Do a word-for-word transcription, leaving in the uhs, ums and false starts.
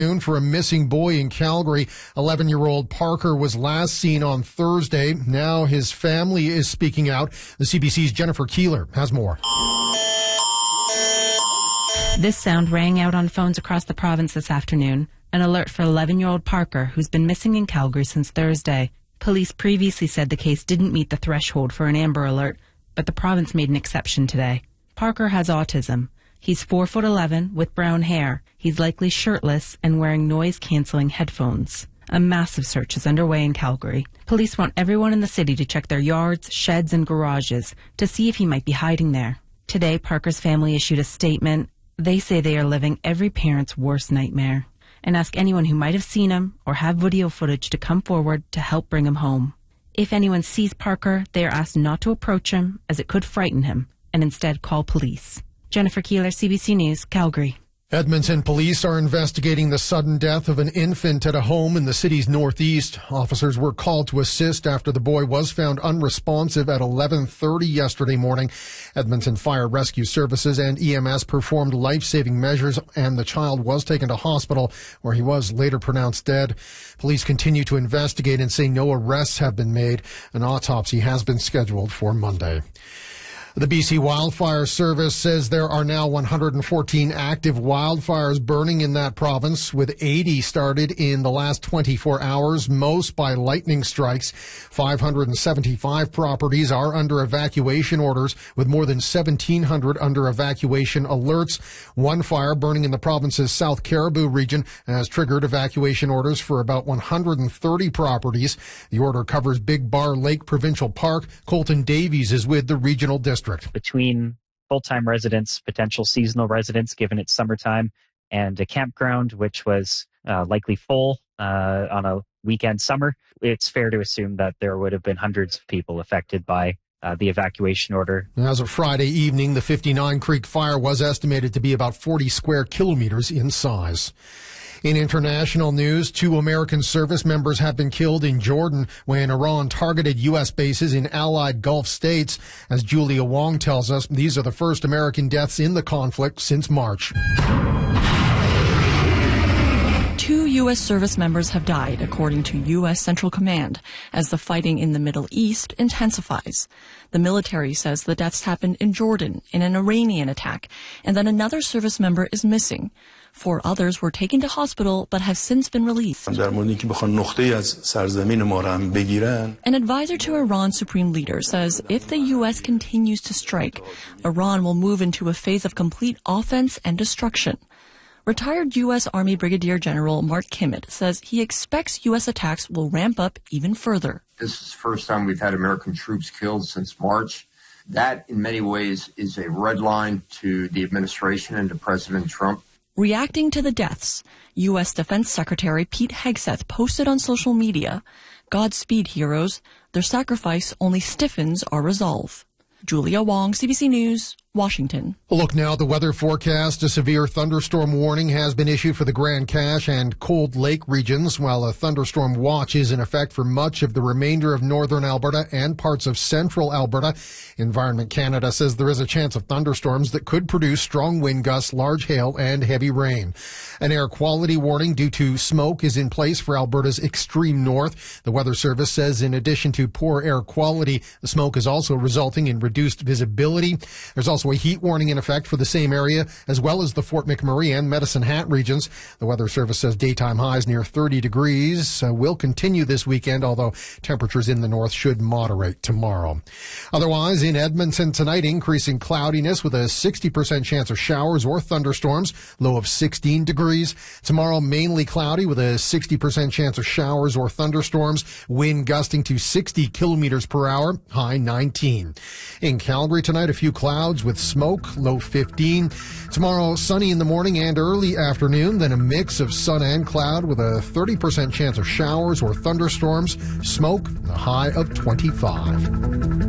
For a missing boy in Calgary, eleven-year-old Parker was last seen on Thursday. Now his family is speaking out. The C B C's Jennifer Keeler has more. This sound rang out on phones across the province this afternoon. An alert for eleven-year-old Parker, who's been missing in Calgary since Thursday. Police previously said the case didn't meet the threshold for an Amber Alert, but the province made an exception today. Parker has autism. He's four foot eleven with brown hair. He's likely shirtless and wearing noise-canceling headphones. A massive search is underway in Calgary. Police want everyone in the city to check their yards, sheds, and garages to see if he might be hiding there. Today, Parker's family issued a statement. They say they are living every parent's worst nightmare and ask anyone who might have seen him or have video footage to come forward to help bring him home. If anyone sees Parker, they are asked not to approach him as it could frighten him and instead call police. Jennifer Keeler, C B C News, Calgary. Edmonton police are investigating the sudden death of an infant at a home in the city's northeast. Officers were called to assist after the boy was found unresponsive at eleven thirty yesterday morning. Edmonton Fire Rescue Services and E M S performed life-saving measures, and the child was taken to hospital, where he was later pronounced dead. Police continue to investigate and say no arrests have been made. An autopsy has been scheduled for Monday. The B C Wildfire Service says there are now one hundred fourteen active wildfires burning in that province, with eighty started in the last twenty-four hours, most by lightning strikes. five hundred seventy-five properties are under evacuation orders, with more than seventeen hundred under evacuation alerts. One fire burning in the province's South Caribou region has triggered evacuation orders for about one hundred thirty properties. The order covers Big Bar Lake Provincial Park. Colton Davies is with the regional district. Between full-time residents, potential seasonal residents, given it's summertime, and a campground, which was uh, likely full uh, on a weekend summer, it's fair to assume that there would have been hundreds of people affected by uh, the evacuation order. As of Friday evening, the fifty-nine Creek Fire was estimated to be about forty square kilometers in size. In international news, two American service members have been killed in Jordan when Iran targeted U S bases in allied Gulf states. As Julia Wong tells us, these are the first American deaths in the conflict since March. Two U S service members have died, according to U S Central Command, as the fighting in the Middle East intensifies. The military says the deaths happened in Jordan in an Iranian attack, and that another service member is missing. Four others were taken to hospital but have since been released. An advisor to Iran's supreme leader says if the U S continues to strike, Iran will move into a phase of complete offense and destruction. Retired U S Army Brigadier General Mark Kimmett says he expects U S attacks will ramp up even further. This is the first time we've had American troops killed since March. That, in many ways, is a red line to the administration and to President Trump. Reacting to the deaths, U S Defense Secretary Pete Hegseth posted on social media, "Godspeed, heroes. Their sacrifice only stiffens our resolve." Julia Wong, C B C News, Washington. A look now at the weather forecast. A severe thunderstorm warning has been issued for the Grand Cache and Cold Lake regions, while a thunderstorm watch is in effect for much of the remainder of northern Alberta and parts of central Alberta. Environment Canada says there is a chance of thunderstorms that could produce strong wind gusts, large hail, and heavy rain. An air quality warning due to smoke is in place for Alberta's extreme north. The Weather Service says in addition to poor air quality, the smoke is also resulting in reduced visibility. There's also a heat warning in effect for the same area, as well as the Fort McMurray and Medicine Hat regions. The Weather Service says daytime highs near thirty degrees uh, will continue this weekend, although temperatures in the north should moderate tomorrow. Otherwise, in Edmonton tonight, increasing cloudiness with a sixty percent chance of showers or thunderstorms, low of sixteen degrees. Tomorrow, mainly cloudy with a sixty percent chance of showers or thunderstorms, wind gusting to sixty kilometers per hour, high nineteen. In Calgary tonight, a few clouds with smoke, low fifteen. Tomorrow, sunny in the morning and early afternoon, then a mix of sun and cloud with a thirty percent chance of showers or thunderstorms, smoke, a high of twenty-five.